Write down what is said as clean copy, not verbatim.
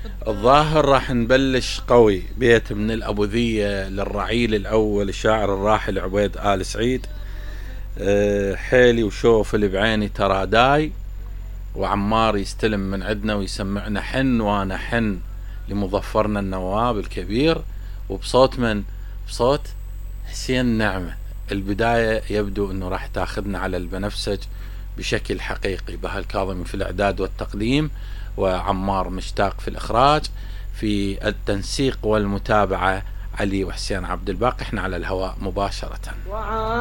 الظاهر راح نبلش قوي. بيت من الأبوذية للرعيل الأول الشاعر الراحل عبيد آل سعيد. حيلي وشوف اللي بعيني ترى داي، وعمار يستلم من عندنا ويسمعنا حن وانا حن لمظفرنا النواب الكبير. وبصوت من؟ بصوت حسين نعمة. البداية يبدو انه راح تاخذنا على البنفسج بشكل حقيقي. بهاء الكاظمي في الاعداد والتقديم، وعمار مشتاق في الاخراج، في التنسيق والمتابعة علي وحسين عبد الباقي. احنا على الهواء مباشرة.